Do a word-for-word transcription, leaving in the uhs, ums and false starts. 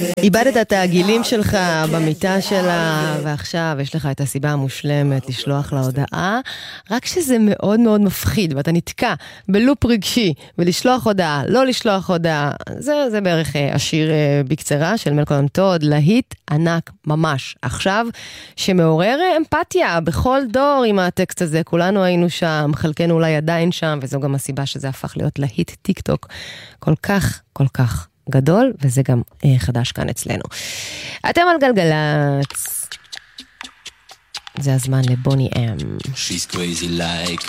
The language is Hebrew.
איבדת את הגילים שלך במיטה שלה, ועכשיו יש לך את הסיבה המושלמת לשלוח לה הודעה, רק שזה מאוד מאוד מפחיד, ואתה נתקע בלופ רגשי, ולשלוח הודעה, לא לשלוח הודעה, זה, זה בערך השיר בקצרה של מלקולם טוד, להיט ענק ממש עכשיו, שמעורר אמפתיה בכל דור עם הטקסט הזה, כולנו היינו שם, חלקנו אולי עדיין שם, וזו גם הסיבה שזה הפך להיות להיט טיק טוק, כל כך, כל כך גדול, וזה גם אה, חדש כאן אצלנו. אתם על גלגלץ. זה הזמן לבוני אם. She's crazy like